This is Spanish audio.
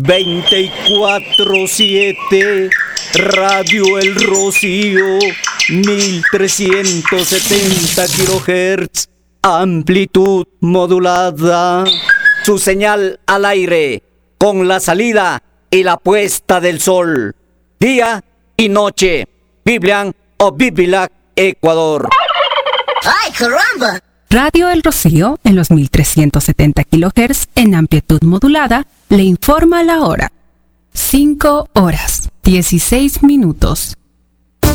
24/7, Radio El Rocío, 1370 kHz, amplitud modulada. Su señal al aire, con la salida y la puesta del sol, día y noche. Biblian o Bibilac, Ecuador. ¡Ay, caramba! Radio El Rocío, en los 1370 kHz, en amplitud modulada, le informa la hora. 5 horas, 16 minutos.